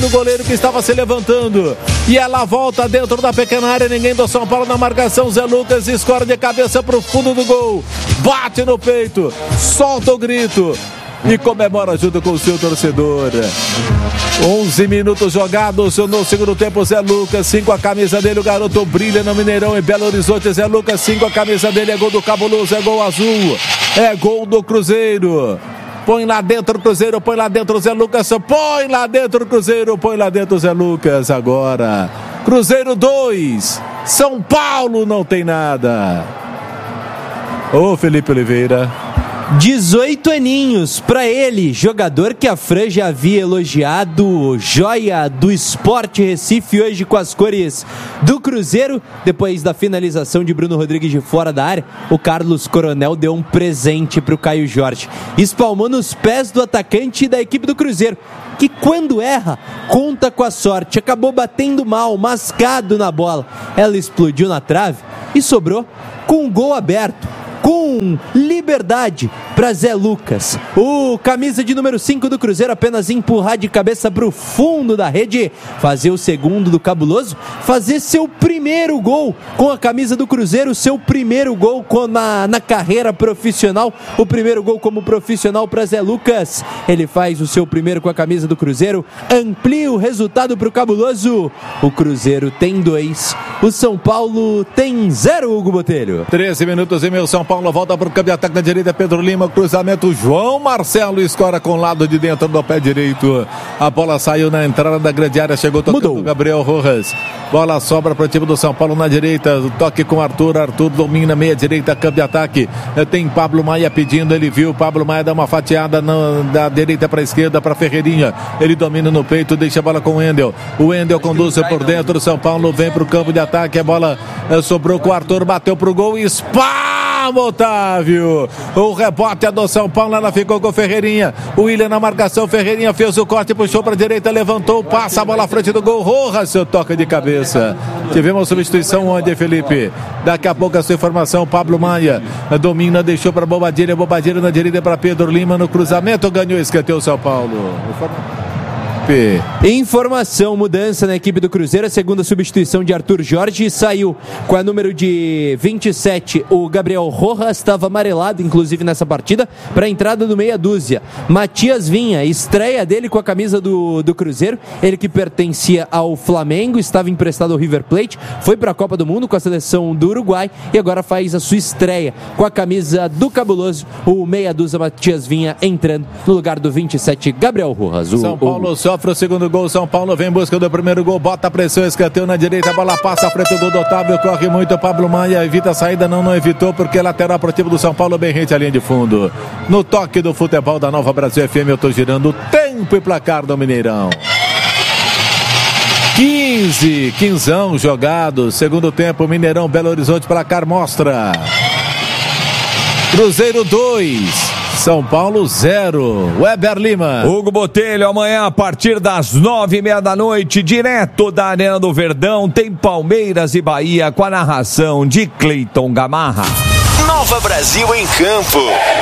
do goleiro que estava se levantando. E ela volta dentro da pequena área. Ninguém do São Paulo na marcação. Zé Lucas escora de cabeça pro fundo do gol. Bate no peito. Solta o grito. E comemora junto com o seu torcedor. 11 minutos jogados no segundo tempo. Zé Lucas, 5 a camisa dele. O garoto brilha no Mineirão em Belo Horizonte. Zé Lucas, 5 a camisa dele. É gol do Cabuloso, é gol azul. É gol do Cruzeiro. Põe lá dentro o Cruzeiro, põe lá dentro o Zé Lucas. Põe lá dentro o Cruzeiro, põe lá dentro o Zé Lucas agora. Cruzeiro 2, São Paulo não tem nada. Ô Felipe Oliveira. 18 aninhos para ele, jogador que a Fran já havia elogiado, joia do Sport Recife, hoje com as cores do Cruzeiro. Depois da finalização de Bruno Rodrigues de fora da área, o Carlos Coronel deu um presente para o Caio Jorge, espalmou nos pés do atacante da equipe do Cruzeiro, que quando erra, conta com a sorte, acabou batendo mal, mascado na bola, ela explodiu na trave e sobrou com um gol aberto, com liberdade para Zé Lucas. O camisa de número 5 do Cruzeiro apenas empurrar de cabeça para o fundo da rede, fazer o segundo do Cabuloso, fazer seu primeiro gol com a camisa do Cruzeiro, seu primeiro gol na carreira profissional, o primeiro gol como profissional para Zé Lucas. Ele faz o seu primeiro com a camisa do Cruzeiro, amplia o resultado para o Cabuloso. O Cruzeiro tem 2, o São Paulo tem 0, Hugo Botelho. 13 minutos e meio, São Paulo volta para o campo de ataque na direita, Pedro Lima, cruzamento, João Marcelo escora com o lado de dentro do pé direito, a bola saiu na entrada da grande área, chegou tocando o Gabriel Rojas, bola sobra para o time do São Paulo na direita, toque com Arthur domina meia direita, campo de ataque, tem Pablo Maia pedindo, ele viu, Pablo Maia dá uma fatiada da direita para a esquerda, para Ferreirinha, ele domina no peito, deixa a bola com o Wendel conduz por dentro, o São Paulo vem para o campo de ataque, a bola sobrou com o Arthur, bateu para o gol e Otávio, o rebote é do São Paulo, ela ficou com o Ferreirinha, o William na marcação, Ferreirinha fez o corte, puxou para a direita, levantou, passa a bola à frente do gol, Rojas, seu toque de cabeça. Tivemos substituição onde, Felipe? Daqui a pouco a sua informação, Pablo Maia domina, deixou para Bobadilha na direita para Pedro Lima, no cruzamento, ganhou, escanteio São Paulo. Informação, mudança na equipe do Cruzeiro, a segunda substituição de Arthur Jorge, saiu com a número de 27, o Gabriel Rojas, estava amarelado inclusive nessa partida, para a entrada do meia dúzia, Matias Vinha, estreia dele com a camisa do Cruzeiro, ele que pertencia ao Flamengo, estava emprestado ao River Plate, foi para a Copa do Mundo com a seleção do Uruguai e agora faz a sua estreia com a camisa do Cabuloso, o meia dúzia Matias Vinha entrando no lugar do 27, Gabriel Rojas. São Paulo sofre o segundo gol, São Paulo vem em busca do primeiro gol, bota a pressão, escanteio na direita, a bola passa à frente do gol do Otávio, corre muito, Pablo Maia evita a saída, não evitou, porque lateral pro time do São Paulo, bem rente a linha de fundo. No toque do futebol da Nova Brasil FM, eu tô girando o tempo e placar do Mineirão. 15 jogados, segundo tempo, Mineirão, Belo Horizonte, placar mostra Cruzeiro 2, São Paulo 0. Weber Lima. Hugo Botelho, amanhã a partir das 9:30 da noite, direto da Arena do Verdão, tem Palmeiras e Bahia com a narração de Cleiton Gamarra. Nova Brasil em campo.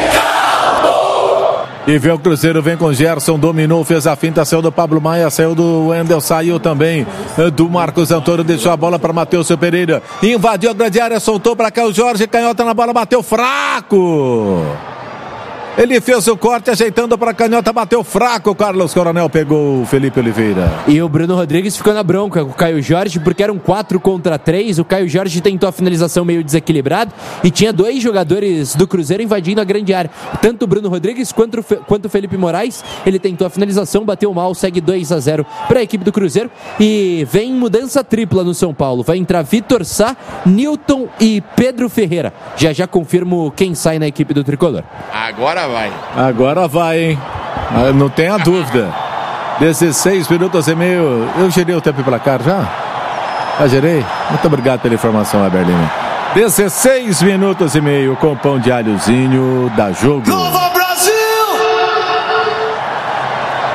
E vem o Cruzeiro, vem com Gerson, dominou, fez a finta, saiu do Pablo Maia, saiu do Wendel, saiu também do Marcos Antônio, deixou a bola para Matheus Pereira, invadiu a grande área, soltou para cá o Jorge, canhota na bola, bateu fraco. Ele fez o corte, ajeitando para a canhota, bateu fraco, o Carlos Coronel pegou o Felipe Oliveira. E o Bruno Rodrigues ficou na bronca com o Caio Jorge, porque eram 4 contra 3, o Caio Jorge tentou a finalização meio desequilibrado, e tinha 2 jogadores do Cruzeiro invadindo a grande área, tanto o Bruno Rodrigues quanto o Felipe Moraes, ele tentou a finalização, bateu mal, segue 2-0 para a equipe do Cruzeiro, e vem mudança tripla no São Paulo, vai entrar Vitor Sá, Newton e Pedro Ferreira, já confirmo quem sai na equipe do Tricolor. Agora vai, hein? Não tenha dúvida. 16 minutos e meio. Eu gerei o tempo e placar já? Já gerei? Muito obrigado pela informação, Aberlino. 16 minutos e meio com pão de alhozinho da Jogo. Nova Brasil!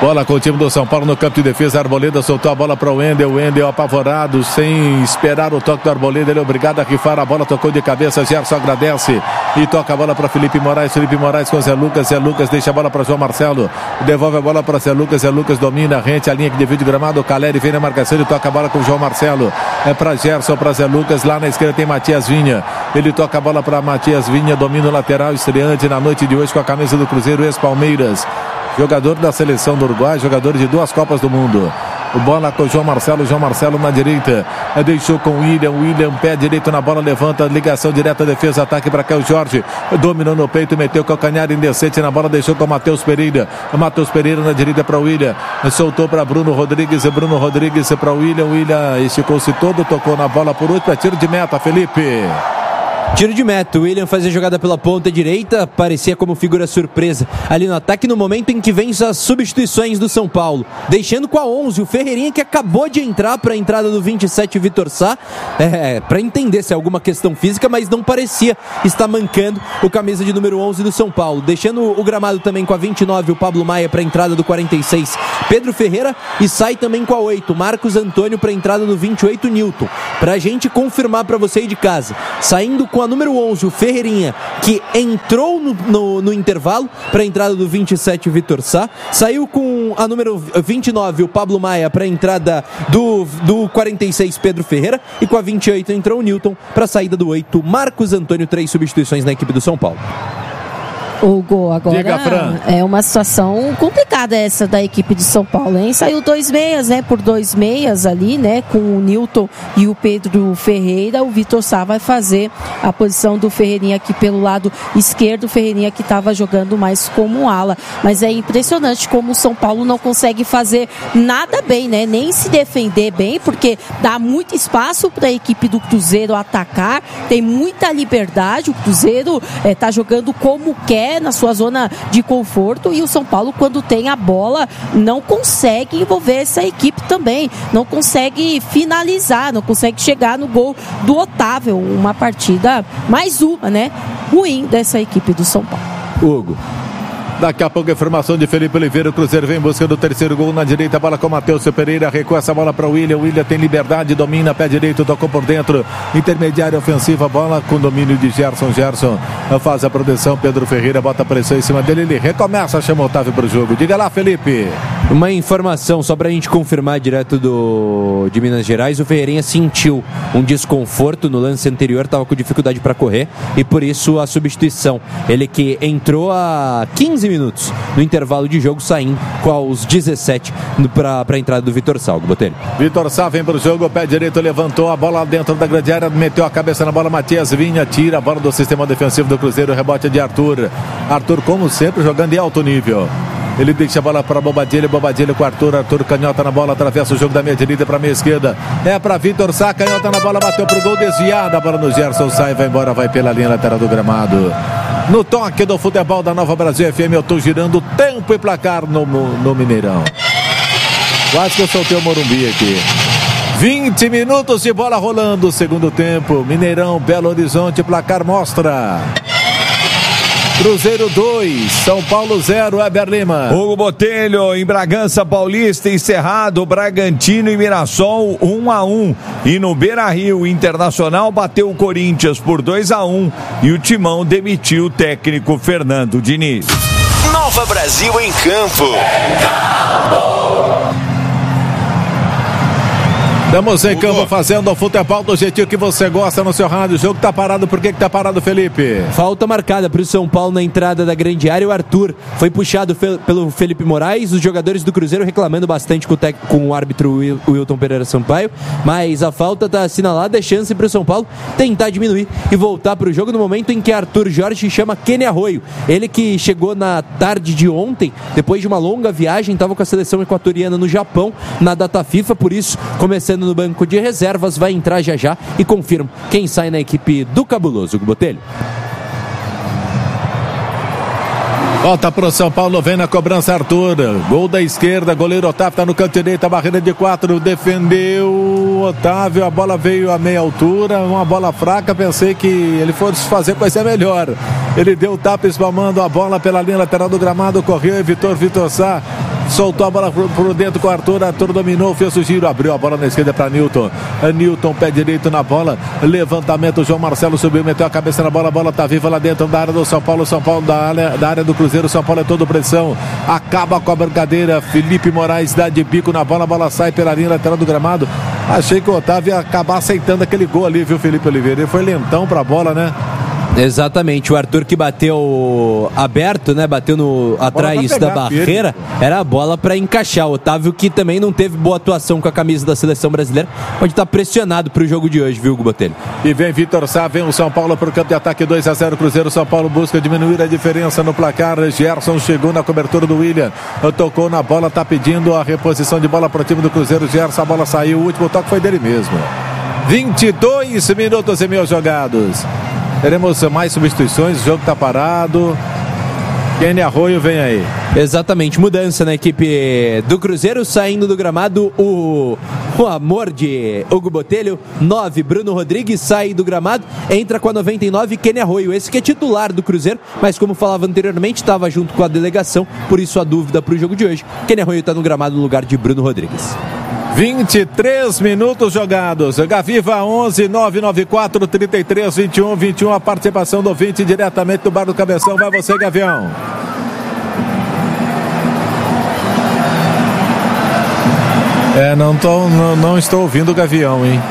Bola com o time do São Paulo no campo de defesa. Arboleda soltou a bola para o Wendel. O Wendel apavorado, sem esperar o toque do Arboleda. Ele é obrigado a rifar a bola. Tocou de cabeça. Gerson agradece e toca a bola para Felipe Moraes. Felipe Moraes com Zé Lucas. Zé Lucas deixa a bola para João Marcelo. Devolve a bola para Zé Lucas. Zé Lucas domina, rente a linha que divide o gramado. O Caleri vem na marcação e toca a bola com o João Marcelo. É para Gerson, para Zé Lucas. Lá na esquerda tem Matias Vinha. Ele toca a bola para Matias Vinha. Domina o lateral, estreante na noite de hoje com a camisa do Cruzeiro, ex-Palmeiras. Jogador da seleção do Uruguai, jogador de 2 Copas do Mundo. O bola com o João Marcelo na direita. Deixou com o William, pé direito na bola, levanta, ligação direta, defesa, ataque para cá o Jorge. Dominou no peito, meteu calcanhar indecente na bola, deixou com o Matheus Pereira. Matheus Pereira na direita para o William. Soltou para Bruno Rodrigues para o William. William esticou-se todo, tocou na bola por último, é tiro de meta, Felipe. Tiro de meta, o William fazia jogada pela ponta direita, parecia como figura surpresa ali no ataque, no momento em que vem as substituições do São Paulo, deixando com a 11 o Ferreirinha, que acabou de entrar para a entrada do 27, Vitor Sá, para entender se é alguma questão física, mas não parecia estar mancando o camisa de número 11 do São Paulo, deixando o gramado também com a 29, o Pablo Maia, para a entrada do 46, Pedro Ferreira, e sai também com a 8, Marcos Antônio, para a entrada do 28, Newton. Para a gente confirmar para você aí de casa, saindo com a número 11, o Ferreirinha, que entrou no intervalo para a entrada do 27, Vitor Sá, saiu com a número 29, o Pablo Maia, para a entrada do 46, Pedro Ferreira, e com a 28 entrou o Newton para a saída do 8, Marcos Antônio. 3 substituições na equipe do São Paulo. Hugo, agora Diga, Fran. É uma situação complicada essa da equipe de São Paulo, hein? Saiu 2 meias, né? Por 2 meias ali, né? Com o Newton e o Pedro Ferreira. O Vitor Sá vai fazer a posição do Ferreirinha aqui pelo lado esquerdo. O Ferreirinha que estava jogando mais como ala. Mas é impressionante como o São Paulo não consegue fazer nada bem, né? Nem se defender bem, porque dá muito espaço para a equipe do Cruzeiro atacar. Tem muita liberdade. O Cruzeiro está jogando como quer, na sua zona de conforto, e o São Paulo, quando tem a bola, não consegue envolver essa equipe também, não consegue finalizar, não consegue chegar no gol do Otávio. Uma partida, mais uma, né, ruim dessa equipe do São Paulo. Hugo. Daqui a pouco a informação de Felipe Oliveira. O Cruzeiro vem em busca do terceiro gol na direita. Bola com o Matheus Pereira. Recua essa bola para o William. O William tem liberdade, domina, pé direito, tocou por dentro. Intermediária ofensiva. Bola com domínio de Gerson. Gerson faz a proteção. Pedro Ferreira bota a pressão em cima dele. Ele recomeça, chama o Otávio para o jogo. Diga lá, Felipe. Uma informação só para a gente confirmar direto de Minas Gerais. O Ferreirinha sentiu um desconforto no lance anterior, estava com dificuldade para correr e por isso a substituição. Ele que entrou a 15 minutos no intervalo de jogo, saindo com aos 17 para a entrada do Vitor Sá. Botelho. Vitor Sá vem para o jogo, pé direito, levantou a bola dentro da grande área, meteu a cabeça na bola. Matias Vinha tira a bola do sistema defensivo do Cruzeiro. Rebote de Arthur, como sempre, jogando em alto nível. Ele deixa a bola para Bobadilha com Arthur canhota na bola, atravessa o jogo da meia direita para a meia esquerda, é para Vitor Sá, canhota na bola, bateu pro gol, desviada a bola no Gerson, sai, vai embora, vai pela linha lateral do gramado. No toque do futebol da Nova Brasil FM, eu tô girando tempo e placar no Mineirão. Quase que eu soltei o Morumbi aqui. 20 minutos de bola rolando, segundo tempo, Mineirão, Belo Horizonte, placar mostra Cruzeiro 2, São Paulo 0, Heber Lima. Hugo Botelho, em Bragança Paulista, encerrado, Bragantino e Mirassol 1-1. E no Beira-Rio, o Internacional bateu o Corinthians por 2-1 e o Timão demitiu o técnico Fernando Diniz. Nova Brasil em campo. Estamos em campo fazendo o futebol do jeitinho que você gosta no seu rádio. O jogo tá parado, por que tá parado, Felipe? Falta marcada para o São Paulo na entrada da grande área. O Arthur foi puxado pelo Felipe Moraes. Os jogadores do Cruzeiro reclamando bastante com o árbitro Wilton Pereira Sampaio. Mas a falta tá assinalada, é chance para o São Paulo tentar diminuir e voltar para o jogo no momento em que Arthur Jorge chama Kenny Arroio. Ele que chegou na tarde de ontem, depois de uma longa viagem, estava com a seleção equatoriana no Japão, na data FIFA, por isso, começando no banco de reservas, vai entrar já e confirma quem sai na equipe do Cabuloso. Botelho. Volta pro São Paulo, vem na cobrança Arthur, gol da esquerda, goleiro Otávio tá no canto direito, a barreira de 4, defendeu Otávio, a bola veio a meia altura, uma bola fraca, pensei que ele fosse fazer coisa melhor, ele deu o tapa espalmando a bola pela linha lateral do gramado, correu, evitou Vitor Sá, soltou a bola por dentro com o Arthur dominou, fez o giro, abriu a bola na esquerda para Newton. Newton, pé direito na bola, levantamento, João Marcelo subiu, meteu a cabeça na bola, a bola tá viva lá dentro da área do São Paulo da área do Cruzeiro, São Paulo é todo pressão, acaba com a brincadeira, Felipe Moraes dá de bico na bola, a bola sai pela linha lateral do gramado. Achei que o Otávio ia acabar aceitando aquele gol ali, viu, Felipe Oliveira? Ele foi lentão pra bola, né? Exatamente, o Arthur que bateu aberto, né? Bateu atrás da barreira, era a bola para encaixar. O Otávio que também não teve boa atuação com a camisa da seleção brasileira, pode estar pressionado pro jogo de hoje, viu, Botelho? E vem Vitor Sá, vem o São Paulo pro campo de ataque, 2-0 Cruzeiro. São Paulo busca diminuir a diferença no placar. Gerson chegou na cobertura do William, tocou na bola, tá pedindo a reposição de bola pro time do Cruzeiro. Gerson, a bola saiu, o último toque foi dele mesmo. 22 minutos e meio jogados. Teremos mais substituições, o jogo está parado. Kenny Arroio vem aí. Exatamente, mudança na equipe do Cruzeiro, saindo do gramado o amor de Hugo Botelho, 9, Bruno Rodrigues, sai do gramado, entra com a 99, Kenny Arroio, esse que é titular do Cruzeiro, mas como falava anteriormente, estava junto com a delegação, por isso a dúvida para o jogo de hoje. Kenny Arroio está no gramado no lugar de Bruno Rodrigues. 23 minutos jogados. Gaviva 11 994 33 21 21. A participação do ouvinte diretamente do Bar do Cabeção. Vai você, Gavião. Não estou ouvindo o Gavião, hein?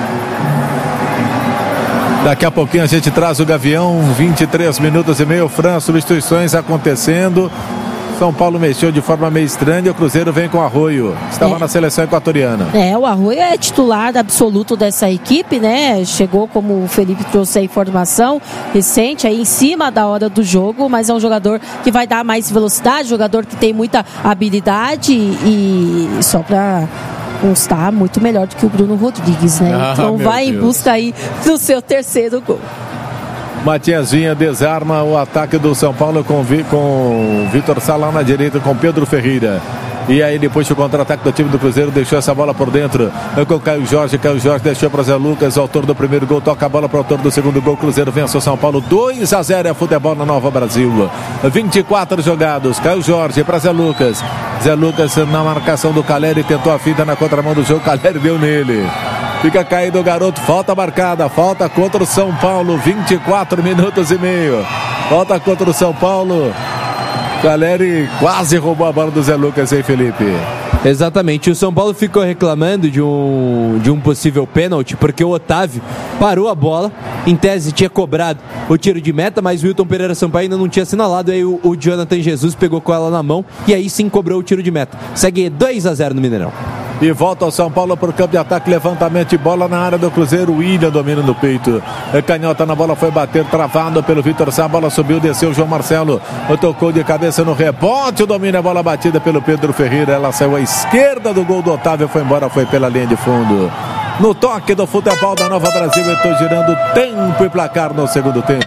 Daqui a pouquinho a gente traz o Gavião. 23 minutos e meio. Fran, substituições acontecendo. São Paulo mexeu de forma meio estranha, o Cruzeiro vem com o Arroio, estava na seleção equatoriana. O Arroio é titular absoluto dessa equipe, né? Chegou, como o Felipe trouxe a informação recente, aí em cima da hora do jogo, mas é um jogador que vai dar mais velocidade, jogador que tem muita habilidade e só para constar, muito melhor do que o Bruno Rodrigues, né? Então vai em busca aí do seu terceiro gol. Matias Vinha desarma o ataque do São Paulo com Vitor Sá lá na direita com Pedro Ferreira. E aí depois o contra-ataque do time do Cruzeiro deixou essa bola por dentro com Caio Jorge deixou para Zé Lucas, o autor do primeiro gol, toca a bola para o autor do segundo gol. Cruzeiro vence o São Paulo 2-0, é futebol na Nova Brasil. 24 jogados, Caio Jorge para Zé Lucas na marcação do Caleri, tentou a finta na contramão do jogo, Caleri deu nele. Fica caído o garoto, falta marcada, falta contra o São Paulo, 24 minutos e meio. Falta contra o São Paulo. Caleri quase roubou a bola do Zé Lucas, hein, Felipe? Exatamente, o São Paulo ficou reclamando de um possível pênalti, porque o Otávio parou a bola, em tese tinha cobrado o tiro de meta, mas o Wilton Pereira Sampaio ainda não tinha assinalado, aí o Jonathan Jesus pegou com ela na mão, e aí sim cobrou o tiro de meta. Segue 2-0 no Mineirão. E volta o São Paulo para o campo de ataque, levantamento de bola na área do Cruzeiro, William domina no peito, canhota na bola, foi bater, travado pelo Vitor Sá, a bola subiu, desceu, João Marcelo tocou de cabeça no rebote, domina a bola batida pelo Pedro Ferreira, ela saiu à esquerda do gol do Otávio, foi embora, foi pela linha de fundo. No toque do futebol da Nova Brasil, eu estou girando tempo e placar no segundo tempo.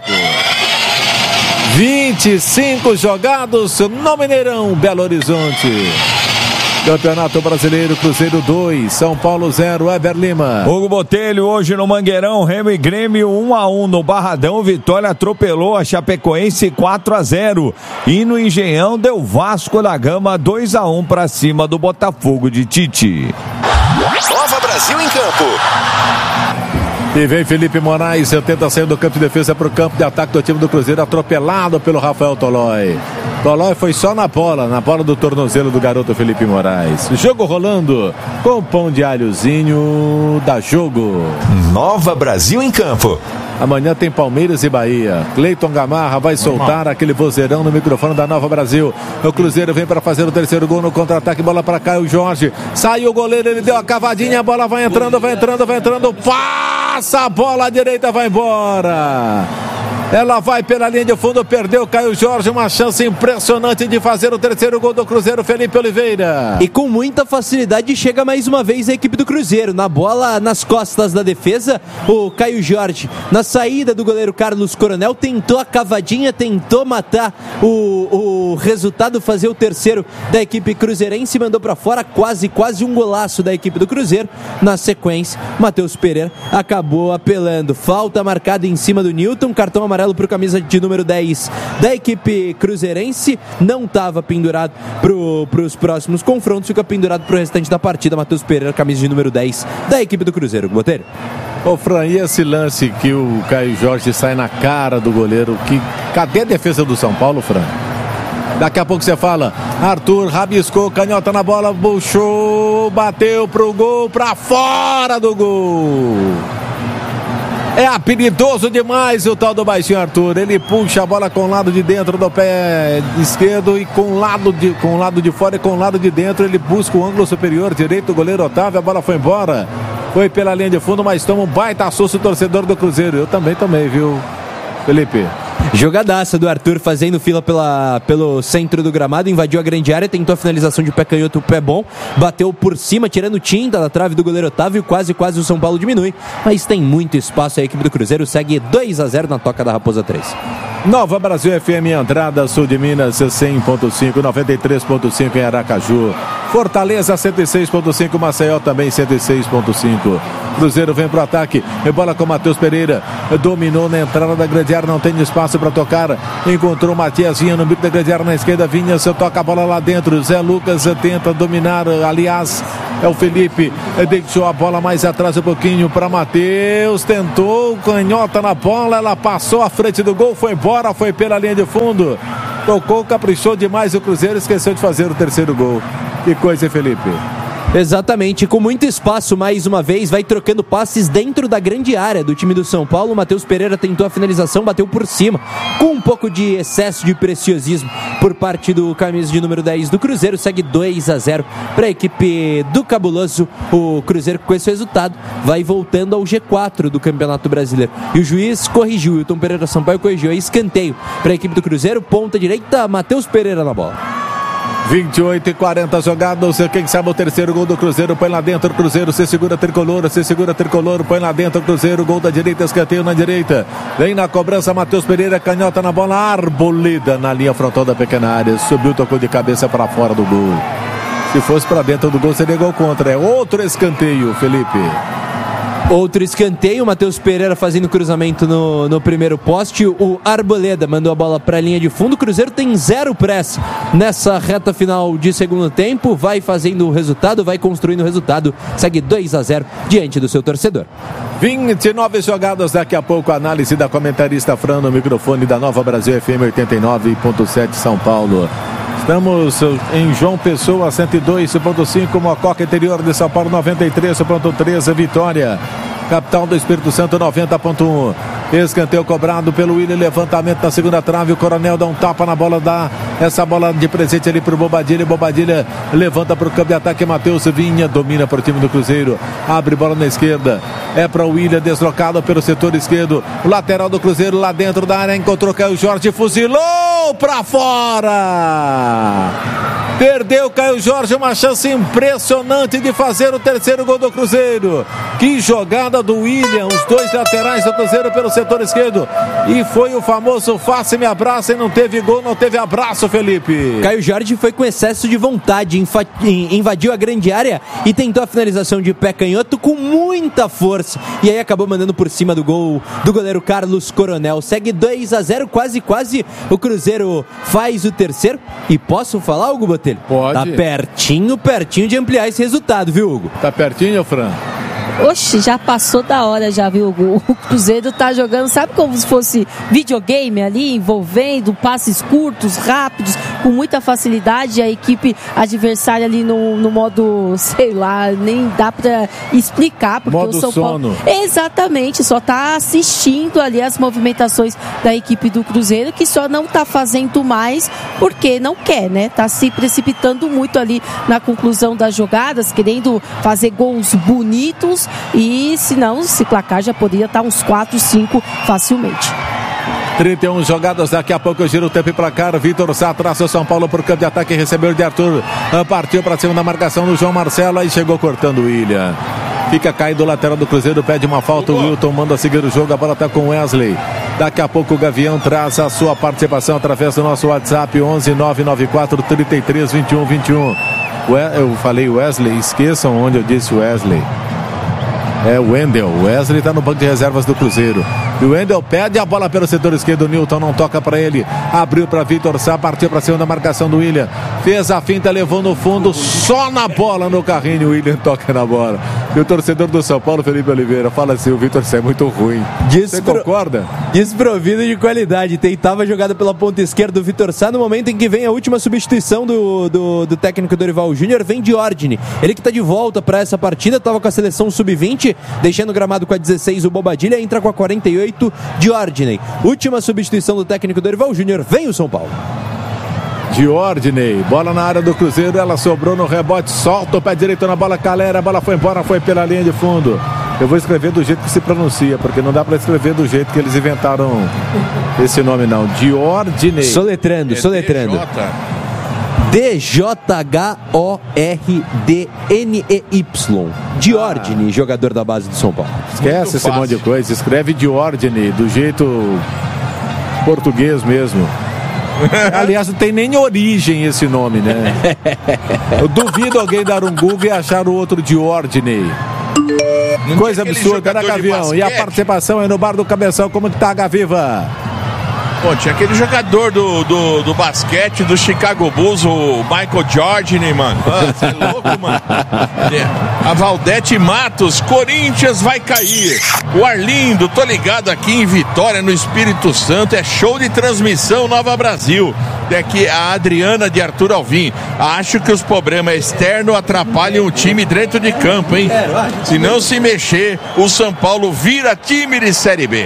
25 jogados no Mineirão, Belo Horizonte. Campeonato Brasileiro, Cruzeiro 2, São Paulo 0, Eber Lima. Hugo Botelho, hoje no Mangueirão, Remo e Grêmio 1-1 no Barradão, Vitória atropelou a Chapecoense 4-0 e no Engenhão deu Vasco da Gama 2-1 para cima do Botafogo de Tite. Nova Brasil em campo. E vem Felipe Moraes, tenta sair do campo de defesa para o campo de ataque do time do Cruzeiro, atropelado pelo Rafael Tolói. Tolói foi só na bola do tornozelo do garoto Felipe Moraes. Jogo rolando com pão de alhozinho da Jogo. Nova Brasil em campo. Amanhã tem Palmeiras e Bahia. Cleiton Gamarra vai soltar aquele vozeirão no microfone da Nova Brasil. O Cruzeiro vem para fazer o terceiro gol no contra-ataque. Bola para Caio Jorge. Saiu o goleiro, ele deu a cavadinha. A bola vai entrando. Passa a bola à direita, vai embora. Ela vai pela linha de fundo, perdeu Caio Jorge, uma chance impressionante de fazer o terceiro gol do Cruzeiro, Felipe Oliveira. E com muita facilidade chega mais uma vez a equipe do Cruzeiro, na bola nas costas da defesa, o Caio Jorge, na saída do goleiro Carlos Coronel, tentou a cavadinha, tentou matar o resultado, fazer o terceiro da equipe cruzeirense, mandou pra fora, quase um golaço da equipe do Cruzeiro. Na sequência, Matheus Pereira acabou apelando, falta marcada em cima do Newton, cartão amarelo amarelo para o camisa de número 10 da equipe cruzeirense. Não estava pendurado para os próximos confrontos, fica pendurado para o restante da partida. Matheus Pereira, camisa de número 10 da equipe do Cruzeiro. Boteiro. Ô Fran, e esse lance que o Caio Jorge sai na cara do goleiro? Cadê a defesa do São Paulo, Fran? Daqui a pouco você fala. Arthur rabiscou, canhota na bola, puxou, bateu pro gol, pra fora do gol. É habilidoso demais o tal do baixinho Arthur. Ele puxa a bola com o lado de dentro do pé esquerdo e com o lado de fora e com o lado de dentro. Ele busca o ângulo superior direito do goleiro Otávio. A bola foi embora. Foi pela linha de fundo, mas toma um baita susto o torcedor do Cruzeiro. Eu também tomei, viu, Felipe? Jogadaça do Arthur, fazendo fila pelo centro do gramado, invadiu a grande área, tentou a finalização de pé canhoto, o pé bom, bateu por cima, tirando tinta da trave do goleiro Otávio, quase o São Paulo diminui, mas tem muito espaço. A equipe do Cruzeiro segue 2-0 na toca da Raposa 3. Nova Brasil FM, Andrada, Sul de Minas, 100.5, 93.5 em Aracaju. Fortaleza, 106.5, Maceió também 106.5. Cruzeiro vem pro ataque, bola com Matheus Pereira, dominou na entrada da grande área, não tem espaço para tocar, encontrou Matias Vinha no bico da grande área na esquerda, Vinha, você toca a bola lá dentro, Zé Lucas tenta dominar, aliás, é o Felipe, deixou a bola mais atrás um pouquinho para Matheus, tentou, canhota na bola, ela passou à frente do gol, foi embora, foi pela linha de fundo, tocou, caprichou demais o Cruzeiro, esqueceu de fazer o terceiro gol. Que coisa, hein, Felipe? Exatamente, com muito espaço mais uma vez, vai trocando passes dentro da grande área do time do São Paulo. Matheus Pereira tentou a finalização, bateu por cima, com um pouco de excesso de preciosismo por parte do camisa de número 10 do Cruzeiro. Segue 2-0 para a equipe do Cabuloso. O Cruzeiro, com esse resultado, vai voltando ao G4 do Campeonato Brasileiro. E o juiz corrigiu, o Wilton Pereira Sampaio corrigiu, é escanteio para a equipe do Cruzeiro, ponta direita, Matheus Pereira na bola. 28 e 40 jogados, quem sabe o terceiro gol do Cruzeiro, põe lá dentro o Cruzeiro, se segura tricolor, põe lá dentro o Cruzeiro, gol da direita, escanteio na direita, vem na cobrança Matheus Pereira, canhota na bola, arboleda na linha frontal da pequena área, subiu, tocou de cabeça para fora do gol. Se fosse para dentro do gol seria gol contra, é outro escanteio, Felipe. Outro escanteio, Matheus Pereira fazendo cruzamento no primeiro poste, o Arboleda mandou a bola para a linha de fundo. O Cruzeiro tem 0 pressa nessa reta final de segundo tempo, vai fazendo o resultado, vai construindo o resultado, segue 2-0 diante do seu torcedor. 29 jogadas, daqui a pouco a análise da comentarista Fran no microfone da Nova Brasil FM 89.7 São Paulo. Estamos em João Pessoa, 102.5, Mococa, interior de São Paulo, 93.13, Vitória. Capital do Espírito Santo, 90.1. Escanteio cobrado pelo Willian, levantamento na segunda trave, o Coronel dá um tapa na bola, dá essa bola de presente ali pro Bobadilha, Bobadilha levanta pro campo de ataque, Matheus Vinha domina pro time do Cruzeiro, abre bola na esquerda, é para o Willian, deslocado pelo setor esquerdo, o lateral do Cruzeiro lá dentro da área, encontrou Caio Jorge, fuzilou pra fora! Perdeu Caio Jorge, uma chance impressionante de fazer o terceiro gol do Cruzeiro. Que jogada do Willian, os dois laterais do Cruzeiro pelo setor esquerdo. E foi o famoso faça e me abraça, e não teve gol, não teve abraço, Felipe. Caio Jorge foi com excesso de vontade, invadiu a grande área e tentou a finalização de pé canhoto com muita força. E aí acabou mandando por cima do gol do goleiro Carlos Coronel. Segue 2-0, quase o Cruzeiro faz o terceiro. E posso falar, Hugo Botelho? Pode. Tá pertinho de ampliar esse resultado, viu, Hugo? Tá pertinho, Fran? Oxe, já passou da hora, já viu? O Cruzeiro tá jogando, sabe como se fosse videogame ali, envolvendo passes curtos, rápidos, com muita facilidade. A equipe adversária ali no modo, sei lá, nem dá pra explicar, porque modo o São sono. Paulo... Exatamente, só tá assistindo ali as movimentações da equipe do Cruzeiro, que só não tá fazendo mais porque não quer, né? Tá se precipitando muito ali na conclusão das jogadas, querendo fazer gols bonitos. E se não, esse placar já poderia estar uns 4, 5 facilmente. 31 jogadas, daqui a pouco eu giro o tempo e placar. Vitor Sá traça o São Paulo para o campo de ataque, recebeu de Arthur, partiu para cima da marcação do João Marcelo, aí chegou cortando o Willian. Fica caído o lateral do Cruzeiro, pede uma falta, o Wilton manda seguir o jogo, a bola está com o Wesley. Daqui a pouco o Gavião traz a sua participação através do nosso WhatsApp 11 994 33 21 21. Eu falei Wesley, esqueçam onde eu disse Wesley. É o Wendel. O Wesley está no banco de reservas do Cruzeiro. E o Wendel pede a bola pelo setor esquerdo. O Newton não toca para ele. Abriu para Vitor Sá. Partiu para cima da marcação do William. Fez a finta, levou no fundo. Só na bola no carrinho. O William toca na bola. E o torcedor do São Paulo, Felipe Oliveira, fala assim: o Vitor Sá é muito ruim. Você concorda? Desprovido de qualidade. Tentava a jogada pela ponta esquerda do Vitor Sá. No momento em que vem a última substituição do técnico Dorival Júnior, vem Diordine. Ele que está de volta para essa partida. Estava com a seleção sub-20. Deixando o gramado com a 16 o Bobadilha, entra com a 48 Diordine. Última substituição do técnico Dorival Júnior, vem o São Paulo. Diordine, bola na área do Cruzeiro, ela sobrou no rebote, solta o pé direito na bola, Calera, a bola foi embora, foi pela linha de fundo. Eu vou escrever do jeito que se pronuncia, porque não dá para escrever do jeito que eles inventaram esse nome não. Diordine. Soletrando. D-J-H-O-R-D-N-E-Y. Diordine, jogador da base do São Paulo. Esquece esse monte de coisa, escreve Diordine do jeito português mesmo. Aliás, não tem nem origem esse nome, né? Eu duvido alguém dar um Google e achar o outro Diordine. Coisa absurda, né, Gavião? E a participação é no bar do Cabeção. Como que tá, Gaviva? Pô, tinha aquele jogador do basquete do Chicago Bulls, o Michael Jordan, mano. Você é louco, mano. A Valdete Matos, Corinthians vai cair. O Arlindo, tô ligado aqui em Vitória, no Espírito Santo. É show de transmissão Nova Brasil. Daqui a Adriana de Arthur Alvim. Acho que os problemas externos atrapalham o time dentro de campo, hein? Se não se mexer, o São Paulo vira time de Série B.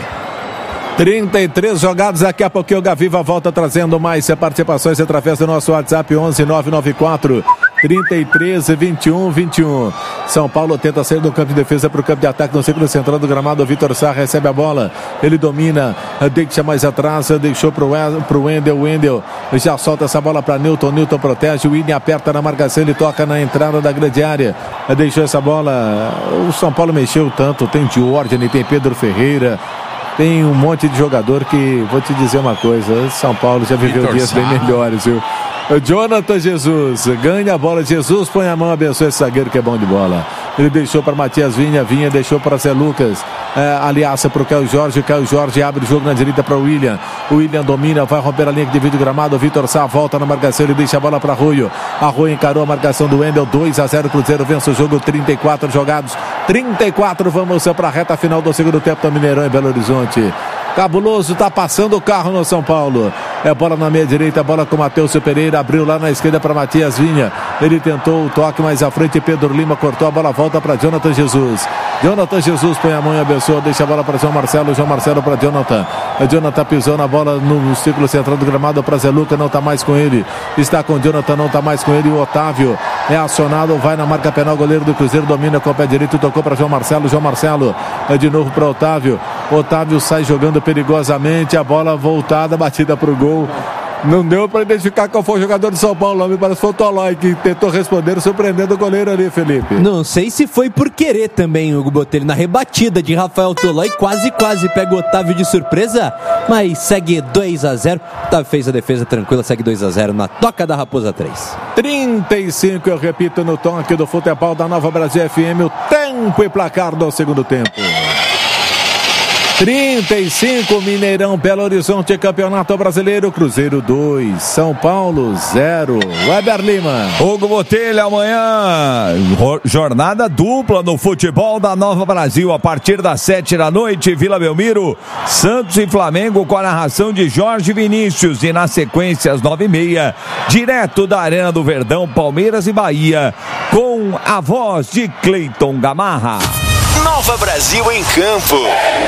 33 jogados, daqui a pouquinho o Gaviva volta trazendo mais participações através do nosso WhatsApp 11994 33 21 21. São Paulo tenta sair do campo de defesa para o campo de ataque no círculo central do gramado. O Vitor Sá recebe a bola, ele domina, deixa mais atrás, deixou para o Wendel. Wendel já solta essa bola para Newton. Newton protege, o William aperta na marcação, ele toca na entrada da grande área, deixou essa bola. O São Paulo mexeu tanto, tem Diordine, tem Pedro Ferreira. Tem um monte de jogador que, vou te dizer uma coisa, São Paulo já viveu dias bem melhores, viu? O Jonathan Jesus ganha a bola, Jesus põe a mão, abençoa esse zagueiro que é bom de bola. Ele deixou para Matias Vinha deixou para Zé Lucas, aliança para o Caio Jorge abre o jogo na direita para o William domina, vai romper a linha que divide o gramado, o Vitor Sá volta na marcação, ele deixa a bola para Arroio encarou a marcação do Wendel, 2-0, Cruzeiro vence o jogo, 34 jogados, 34, vamos para a reta final do segundo tempo do Mineirão em Belo Horizonte. Cabuloso, tá passando o carro no São Paulo. É bola na meia direita, bola com o Matheus Pereira, abriu lá na esquerda para Matias Vinha. Ele tentou o toque mais à frente, Pedro Lima cortou a bola, volta para Jonathan Jesus. Jonathan Jesus põe a mão e abençoa, deixa a bola para João Marcelo para Jonathan. Jonathan pisou na bola no círculo central do gramado para Zé Luca, não tá mais com ele. Está com o Jonathan, não tá mais com ele. O Otávio é acionado, vai na marca penal, goleiro do Cruzeiro domina com o pé direito, tocou para João Marcelo é de novo para Otávio. Otávio sai jogando perigosamente, a bola voltada, batida pro gol. Não deu para identificar qual foi o jogador de São Paulo, me parece que foi o Tolói que tentou responder, surpreendendo o goleiro ali, Felipe. Não sei se foi por querer também, Hugo Botelho, na rebatida de Rafael Tolói, quase pega o Otávio de surpresa, mas segue 2-0. Otávio fez a defesa tranquila, segue 2-0 na toca da Raposa 3. 35, eu repito, no tom aqui do futebol da Nova Brasil FM, o tempo e placar do segundo tempo. 35, Mineirão, Belo Horizonte, Campeonato Brasileiro, Cruzeiro 2, São Paulo 0. Weber Lima. Hugo Botelho, amanhã, jornada dupla no futebol da Nova Brasil, a partir das 7 da noite, Vila Belmiro, Santos e Flamengo, com a narração de Jorge Vinícius, e na sequência, às 9h30, direto da Arena do Verdão, Palmeiras e Bahia, com a voz de Cleiton Gamarra. Nova Brasil em campo.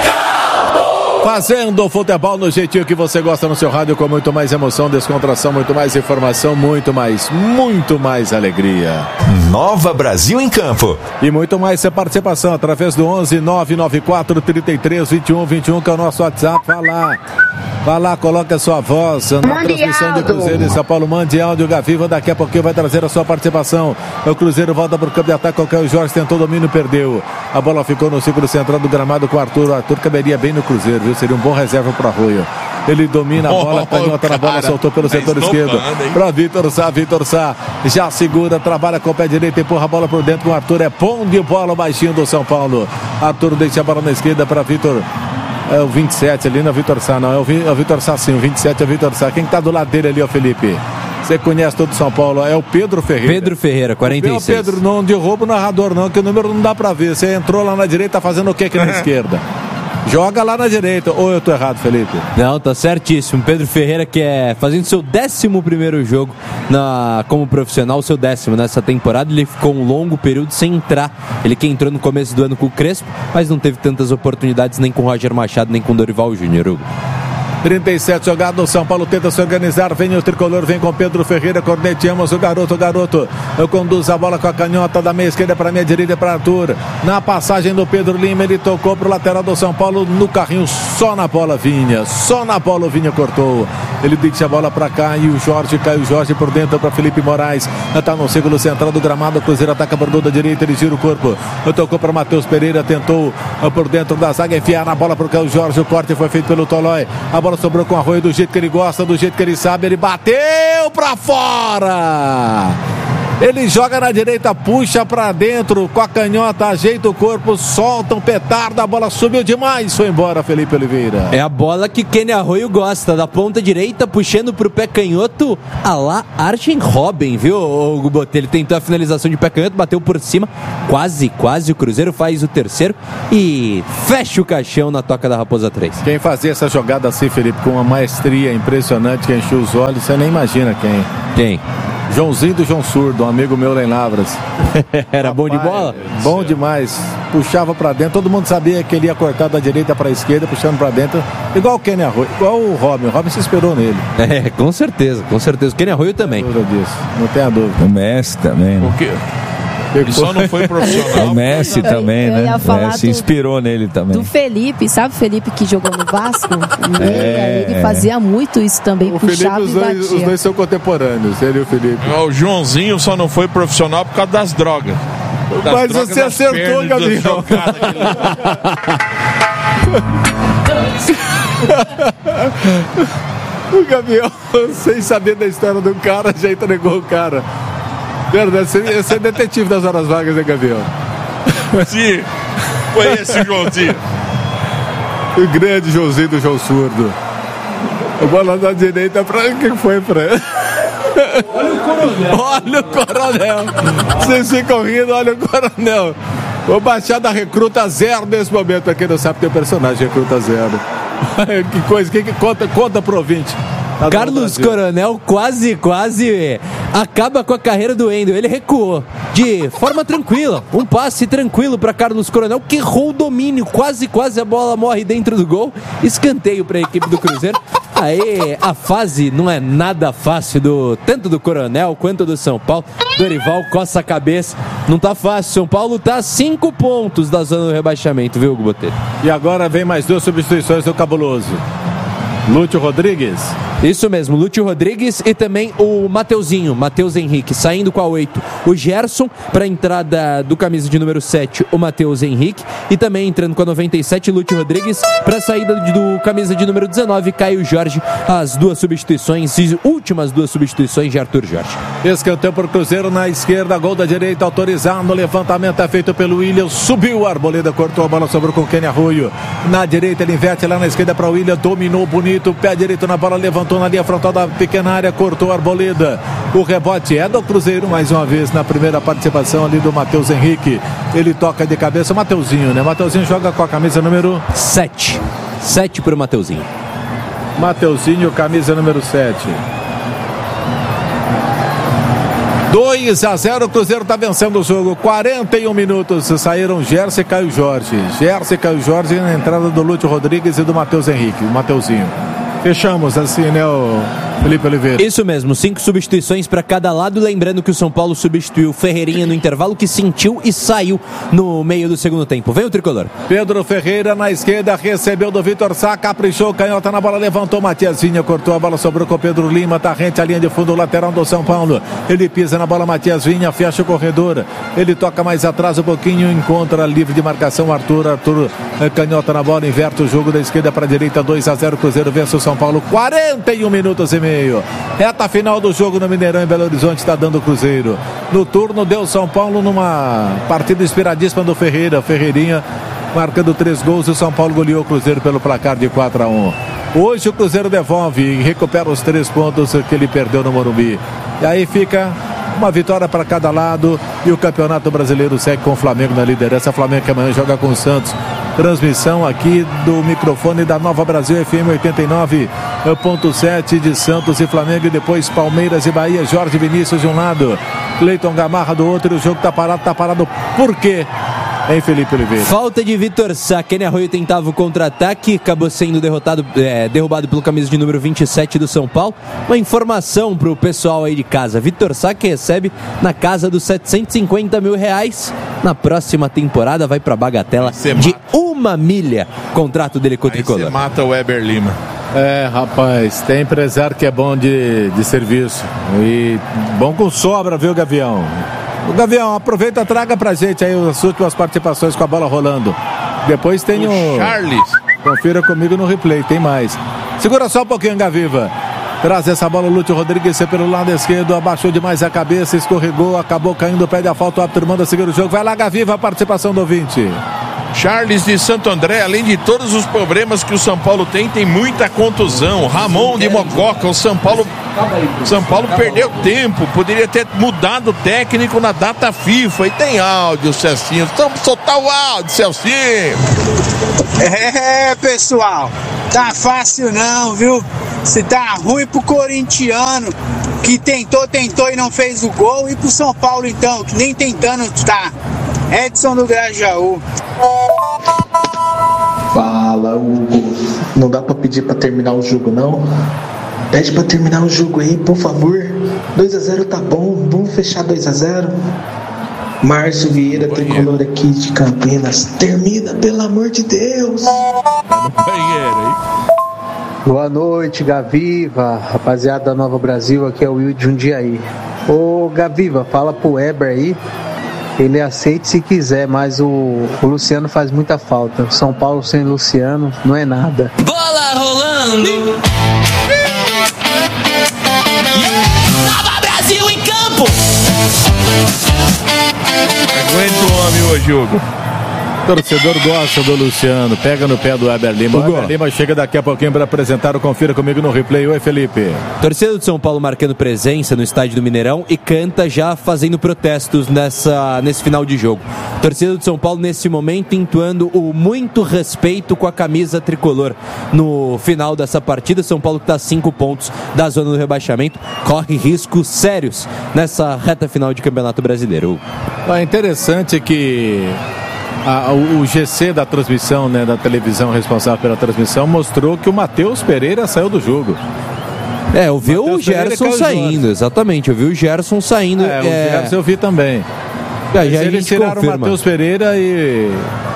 Fazendo futebol no jeitinho que você gosta no seu rádio, com muito mais emoção, descontração, muito mais informação, muito mais alegria. Nova Brasil em campo. E muito mais participação através do 11994 33 21 21, que é o nosso WhatsApp. Vai lá, coloca a sua voz na transmissão de Cruzeiro e São Paulo. Mande áudio, Gaviva, daqui a pouquinho vai trazer a sua participação. O Cruzeiro volta para o campo de ataque, o Caio Jorge tentou domínio, perdeu. A bola ficou no círculo central do gramado com o Arthur. O Arthur caberia bem no Cruzeiro, viu? Seria um bom reserva para Arroio. Ele domina a bola, canhota na bola, soltou pelo setor esquerdo. Para Vitor Sá, já segura, trabalha com o pé direito, empurra a bola por dentro. O Arthur é bom de bola, baixinho do São Paulo. Arthur deixa a bola na esquerda para Vitor. É o 27 ali, não é o Vitor Sá, não. É o Vitor Sá, sim. O 27 é o Vitor Sá. Quem tá do lado dele ali, ó, Felipe? Você conhece todo São Paulo, é o Pedro Ferreira. Pedro Ferreira, 46. O Pedro não derruba o narrador, não, que o número não dá pra ver. Você entrou lá na direita, tá fazendo o que aqui na esquerda? Joga lá na direita. Ou eu tô errado, Felipe? Não, tá certíssimo. Pedro Ferreira, que é fazendo seu 11º jogo como profissional, seu 10º nessa temporada. Ele ficou um longo período sem entrar. Ele que entrou no começo do ano com o Crespo, mas não teve tantas oportunidades nem com o Roger Machado, nem com o Dorival Júnior, Hugo. 37 jogado, o São Paulo tenta se organizar, vem o tricolor, vem com Pedro Ferreira, corneteamos o garoto, eu conduzo a bola com a canhota da meia esquerda para a minha direita, para Arthur, na passagem do Pedro Lima, ele tocou para o lateral do São Paulo, no carrinho, só na bola o Vinha cortou, ele deixa a bola para cá e o Jorge, caiu o Jorge por dentro para Felipe Moraes, está no círculo central do gramado, o Cruzeiro ataca por gol da direita, ele gira o corpo, tocou para Matheus Pereira, tentou por dentro da zaga, enfiar na bola para o Caio Jorge, o corte foi feito pelo Tolói, a bola sobrou com o Arroio do jeito que ele gosta, do jeito que ele sabe, ele bateu pra fora! Ele joga na direita, puxa pra dentro com a canhota, ajeita o corpo, solta um petardo, a bola subiu demais, foi embora Felipe Oliveira. É a bola que Kenny Arroio gosta, da ponta direita, puxando pro pé canhoto, a lá Arjen Robben, viu, o Botelho? Ele tentou a finalização de pé canhoto, bateu por cima, quase, o Cruzeiro faz o terceiro e fecha o caixão na toca da Raposa 3. Quem fazia essa jogada assim, Felipe, com uma maestria impressionante que encheu os olhos, você nem imagina quem. Quem? Joãozinho do João Surdo, um amigo meu lá em Lavras. Era bom de bola? Bom demais. Puxava pra dentro, todo mundo sabia que ele ia cortar da direita pra esquerda, puxando pra dentro. Igual o Kenny Arroio, igual o Robin se esperou nele. É, com certeza. O Kenny Arroio também. Não tenha dúvida. O Messi também, né? O quê? Ele só não foi profissional. O Messi também, né? Se inspirou nele também. Do Felipe, sabe o Felipe que jogou no Vasco? Ele fazia muito isso também, o puxava Felipe, os dois são contemporâneos, ele e o Felipe. O Joãozinho só não foi profissional por causa das drogas. Mas você acertou, Gabriel. O Gabriel, sem saber da história do cara, já entregou o cara. Verdade, você é detetive das horas vagas, né, Gabriel? Sim, conhece o Joãozinho. O grande Joãozinho do João Surdo. A bola da direita pra... O que foi pra ele? Olha o Coronel. Vocês ficam rindo, olha o Coronel. O Baixada recruta 0 nesse momento. Pra quem não sabe, tem o personagem recruta 0. Que coisa, que conta pro ouvinte. Carlos Coronel quase acaba com a carreira do Wendel. Ele recuou de forma tranquila, um passe tranquilo para Carlos Coronel, que errou o domínio, quase a bola morre dentro do gol. Escanteio para a equipe do Cruzeiro. Aí a fase não é nada fácil tanto do Coronel quanto do São Paulo. Dorival coça a cabeça, não tá fácil. São Paulo tá a 5 pontos da zona do rebaixamento, viu, Hugo Botelho? E agora vem mais 2 substituições do Cabuloso. Lúcio Rodrigues. Isso mesmo, Lúcio Rodrigues e também o Matheus Henrique, saindo com a 8. O Gerson, para a entrada do camisa de número 7, o Matheus Henrique. E também entrando com a 97, Lúcio Rodrigues, para a saída do camisa de número 19, Caio Jorge. As 2 substituições, e últimas 2 substituições de Arthur Jorge. Escanteio para o Cruzeiro na esquerda, gol da direita, autorizado. O levantamento é feito pelo William, subiu, a Arboleda cortou a bola, sobrou com o Kenny Arroio. Na direita, ele inverte lá na esquerda para o William, dominou bonito, pé direito na bola, levantou na linha frontal da pequena área, cortou a Arboleda. O rebote é do Cruzeiro, mais uma vez, na primeira participação ali do Matheus Henrique. Ele toca de cabeça, o Mateuzinho, né? Mateuzinho joga com a camisa número 7. 7 para o Mateuzinho. Mateuzinho, camisa número 7. 2-0, o Cruzeiro está vencendo o jogo. 41 minutos, saíram Gerson e Caio Jorge. Gerson e Caio Jorge na entrada do Lúcio Rodrigues e do Matheus Henrique, o Mateuzinho. Fechamos assim, né, o Felipe Oliveira? Isso mesmo, 5 substituições para cada lado. Lembrando que o São Paulo substituiu Ferreirinha no intervalo, que sentiu e saiu no meio do segundo tempo. Vem o tricolor. Pedro Ferreira na esquerda, recebeu do Vitor Sá, caprichou, canhota na bola, levantou, Matias Vinha, cortou a bola, sobrou com o Pedro Lima, tá rente à linha de fundo, lateral do São Paulo. Ele pisa na bola, Matias Vinha, fecha o corredor. Ele toca mais atrás um pouquinho, encontra livre de marcação Arthur canhota na bola, inverte o jogo da esquerda para a direita, 2-0, Cruzeiro vence o São Paulo, 41 minutos e meio. Reta final do jogo no Mineirão, em Belo Horizonte, está dando o Cruzeiro. No turno deu São Paulo numa partida inspiradíssima do Ferreirinha, marcando 3 gols, e o São Paulo goleou o Cruzeiro pelo placar de 4-1. Hoje o Cruzeiro devolve e recupera os 3 pontos que ele perdeu no Morumbi. E aí fica uma vitória para cada lado e o Campeonato Brasileiro segue com o Flamengo na liderança. Flamengo que amanhã joga com o Santos. Transmissão aqui do microfone da Nova Brasil FM 89.7 de Santos e Flamengo, e depois Palmeiras e Bahia. Jorge Vinícius de um lado, Cleiton Gamarra do outro, e o jogo tá parado por quê? Hein, Felipe Oliveira? Falta de Vitor Sá. Kenny Arroyo tentava o contra-ataque, acabou sendo derrubado pelo camisa de número 27 do São Paulo. Uma informação pro pessoal aí de casa: Vitor Sá, que recebe na casa dos R$750 mil. Na próxima temporada vai pra bagatela de 1 milha. Contrato dele com o Tricolor. Você mata o Weber Lima. Rapaz, tem empresário que é bom de serviço e bom com sobra, viu, Gavião? O Gavião, aproveita, traga pra gente aí as últimas participações com a bola rolando. Depois tem o Charles. Confira comigo no replay, tem mais. Segura só um pouquinho, Gaviva. Traz essa bola o Lúcio Rodrigues pelo lado esquerdo, abaixou demais a cabeça, escorregou, acabou caindo, pede a falta, o árbitro manda seguir o jogo. Vai lá, Gaviva, a participação do ouvinte. Charles de Santo André, além de todos os problemas que o São Paulo tem muita contusão. Ramon de Mococa, o São Paulo perdeu tempo, poderia ter mudado o técnico na data FIFA. E tem áudio, Celcinho, vamos soltar o áudio, Celcinho. Pessoal, tá fácil não, viu? Se tá ruim pro corintiano, que tentou e não fez o gol, e pro São Paulo então, que nem tentando tá. Edson do Grajaú. Fala, Hugo. Não dá pra pedir pra terminar o jogo, não? Pede pra terminar o jogo aí, por favor. 2-0 tá bom, vamos fechar 2-0. Márcio Vieira, tricolor aqui de Campinas. Termina, pelo amor de Deus. Boa noite, Gaviva, rapaziada da Nova Brasil, aqui é o Will de Jundiaí. Ô, Gaviva, fala pro Weber aí, ele aceita se quiser, mas o Luciano faz muita falta. São Paulo sem Luciano não é nada. Bola rolando. Nova Brasil em campo. Aguenta o homem hoje, Hugo. O torcedor gosta do Luciano, pega no pé do Weber Lima. O Weber Lima chega daqui a pouquinho para apresentar o Confira Comigo no replay. Oi, Felipe. Torcedor de São Paulo marcando presença no estádio do Mineirão e canta já fazendo protestos nesse final de jogo. Torcedor de São Paulo nesse momento entoando o muito respeito com a camisa tricolor. No final dessa partida, São Paulo que está a 5 pontos da zona do rebaixamento, corre riscos sérios nessa reta final de Campeonato Brasileiro. É interessante que o GC da transmissão, né, da televisão responsável pela transmissão, mostrou que o Matheus Pereira saiu do jogo. Eu vi o Gerson saindo, exatamente, eu vi o Gerson saindo. O Gerson eu vi também. Eles tiraram o Matheus Pereira e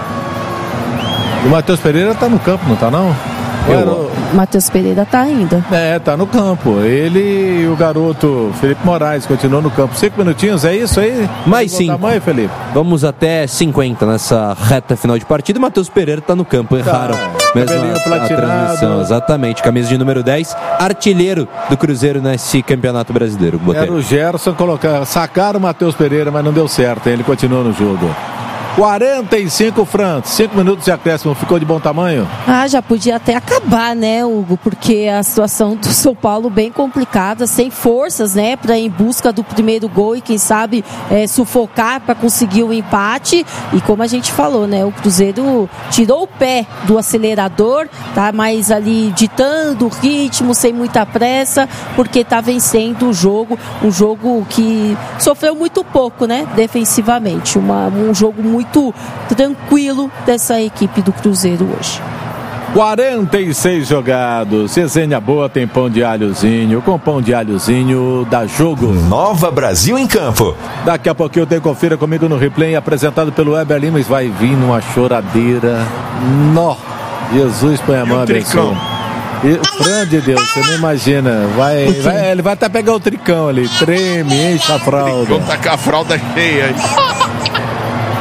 o Matheus Pereira tá no campo, não tá não? Matheus Pereira tá ainda. Tá no campo. Ele e o garoto Felipe Moraes continuam no campo. 5 minutinhos, é isso aí? Mais 5. Tamanho, Felipe? Vamos até 50 nessa reta final de partida. O Matheus Pereira tá no campo, erraram mesmo a transmissão. Exatamente, camisa de número 10, artilheiro do Cruzeiro nesse Campeonato Brasileiro. Era o Gerson, sacaram o Matheus Pereira, mas não deu certo, hein? Ele continuou no jogo. 45, Fran, 5 minutos de acréscimo, ficou de bom tamanho? Já podia até acabar, né, Hugo? Porque a situação do São Paulo bem complicada, sem forças, né, para ir em busca do primeiro gol e quem sabe sufocar para conseguir o empate. E como a gente falou, né, o Cruzeiro tirou o pé do acelerador, tá mais ali ditando o ritmo, sem muita pressa, porque tá vencendo o jogo, um jogo que sofreu muito pouco, né, defensivamente, um jogo muito tranquilo dessa equipe do Cruzeiro hoje. 46 jogados. Resenha boa, tem pão de alhozinho. Com pão de alhozinho dá jogo. Nova Brasil em campo. Daqui a pouquinho tem Confira Comigo no replay, apresentado pelo Weber Lima. Vai vir numa choradeira. Jesus põe a mão, abençoe. Fran de Deus, você não imagina. Ele vai até pegar o tricão ali. Treme, enche a fralda. Tá com a fralda cheia aí.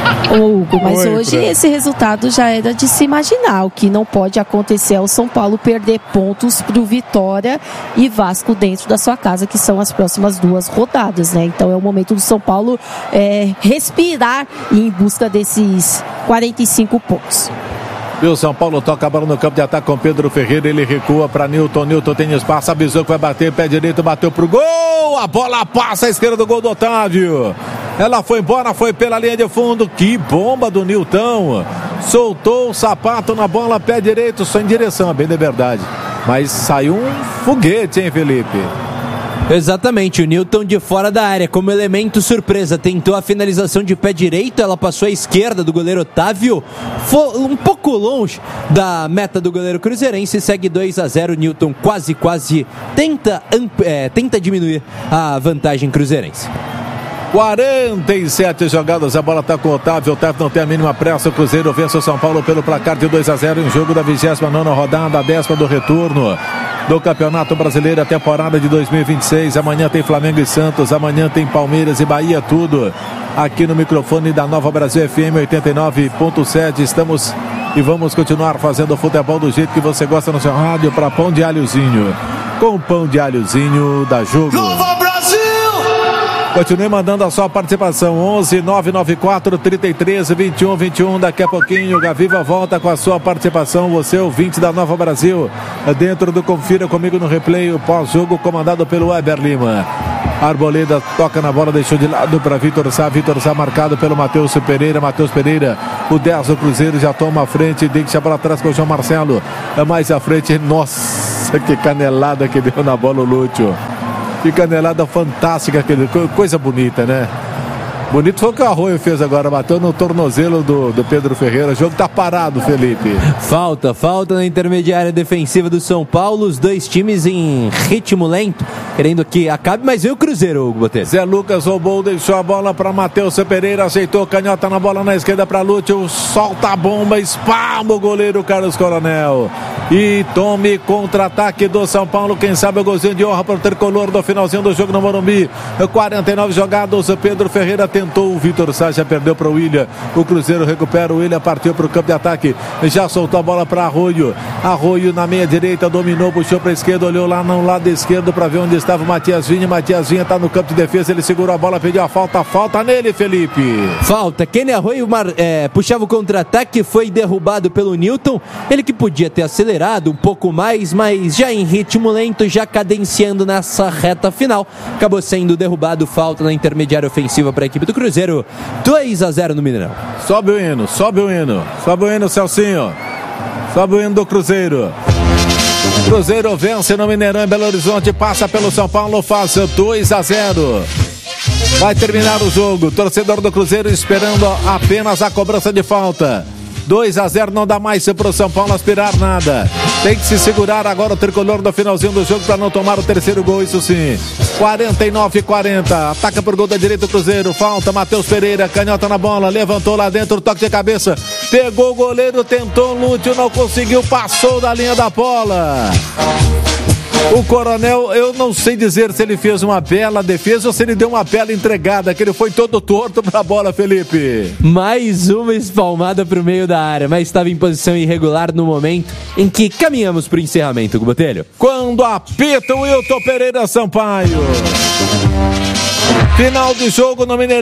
Hugo, mas hoje esse resultado já era de se imaginar. O que não pode acontecer é o São Paulo perder pontos pro Vitória e Vasco dentro da sua casa, que são as próximas 2 rodadas, né? Então é o momento do São Paulo respirar e ir em busca desses 45 pontos. E o São Paulo toca a bola no campo de ataque com Pedro Ferreira, ele recua para Nilton tem espaço, avisou que vai bater, pé direito, bateu pro gol, a bola passa à esquerda do gol do Otávio, ela foi embora, foi pela linha de fundo, que bomba do Nilton, soltou o sapato na bola, pé direito, só em direção, bem de verdade, mas saiu um foguete, hein, Felipe? Exatamente, o Nilton de fora da área, como elemento surpresa, tentou a finalização de pé direito, ela passou à esquerda do goleiro Otávio, foi um pouco longe da meta do goleiro cruzeirense, segue 2-0, Nilton quase tenta diminuir a vantagem cruzeirense. 47 jogadas, a bola está com o Otávio não tem a mínima pressa, o Cruzeiro vence o São Paulo pelo placar de 2-0 em jogo da 29ª rodada, a 10ª do retorno do Campeonato Brasileiro, a temporada de 2026, amanhã tem Flamengo e Santos, amanhã tem Palmeiras e Bahia, tudo aqui no microfone da Nova Brasil FM 89.7, estamos e vamos continuar fazendo o futebol do jeito que você gosta no seu rádio, para Pão de Alhozinho, com Pão de Alhozinho da Jogo. Continue mandando a sua participação, 11 994 33 21 21. Daqui a pouquinho o Gaviva volta com a sua participação, você ouvinte da Nova Brasil, dentro do Confira Comigo no Replay, o pós-jogo comandado pelo Weber Lima. Arboleda toca na bola, deixou de lado para Vitor Sá marcado pelo Matheus Pereira, o 10 do Cruzeiro já toma a frente, deixa para trás com o João Marcelo, mais à frente, nossa, que canelada que deu na bola o Lúcio. Que canelada fantástica, coisa bonita, né? Bonito foi o que o Arroio fez agora, bateu no tornozelo do Pedro Ferreira. O jogo tá parado, Felipe. Falta na intermediária defensiva do São Paulo, os dois times em ritmo lento, querendo que acabe, mas veio o Cruzeiro, Hugo Botelho. Zé Lucas roubou, deixou a bola para Matheus Pereira, aceitou, canhota na bola na esquerda para Lúcio, solta a bomba, espalma o goleiro Carlos Coronel. E tome contra-ataque do São Paulo, quem sabe o golzinho de honra para o tricolor do finalzinho do jogo no Morumbi. 49 jogados, Pedro Ferreira tentou, o Vitor Sá já perdeu para o William, o Cruzeiro recupera, o William partiu para o campo de ataque, já soltou a bola para Arroio na meia direita, dominou, puxou para a esquerda, olhou lá no lado esquerdo para ver onde estava o Matias Vinha está no campo de defesa, ele segurou a bola, pediu a falta nele, Felipe. Falta, Kenny Arroio puxava o contra-ataque, foi derrubado pelo Nilton, ele que podia ter acelerado um pouco mais, mas já em ritmo lento, já cadenciando nessa reta final, acabou sendo derrubado, falta na intermediária ofensiva para a equipe do Cruzeiro, 2-0 no Mineirão. Sobe o hino, Celcinho, sobe o hino do Cruzeiro. Cruzeiro vence no Mineirão em Belo Horizonte, passa pelo São Paulo, faz 2-0. Vai terminar o jogo, torcedor do Cruzeiro esperando apenas a cobrança de falta. 2-0, não dá mais para o São Paulo aspirar nada. Tem que se segurar agora o tricolor do finalzinho do jogo para não tomar o terceiro gol, isso sim. 49-40, ataca por gol da direita o Cruzeiro, falta, Matheus Pereira, canhota na bola, levantou lá dentro, toque de cabeça, pegou o goleiro, tentou, Lúcio não conseguiu, passou da linha da bola. O Coronel, eu não sei dizer se ele fez uma bela defesa ou se ele deu uma bela entregada, que ele foi todo torto pra bola, Felipe. Mais uma espalmada pro meio da área, mas estava em posição irregular no momento em que caminhamos pro encerramento, Hugo Botelho. Quando apita o Wilton Pereira Sampaio. Final de jogo no Mineirão.